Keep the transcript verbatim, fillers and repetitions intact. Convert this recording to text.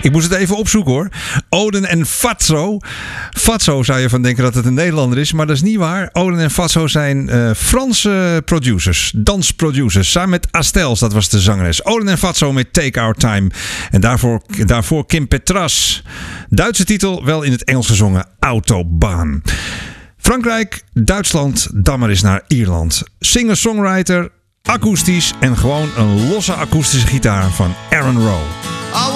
Ik moest het even opzoeken hoor. Oden en Fatso. Fatso zou je van denken dat het een Nederlander is, maar dat is niet waar. Oden en Fatso zijn uh, Franse producers, dansproducers. Samen met Astels, dat was de zangeres. Oden en Fatso met Take Our Time. En daarvoor, daarvoor Kim Petras. Duitse titel, wel in het Engels gezongen, Autobahn. Frankrijk, Duitsland, dan maar eens naar Ierland. Singer-songwriter, akoestisch en gewoon een losse akoestische gitaar van Aaron Rowe.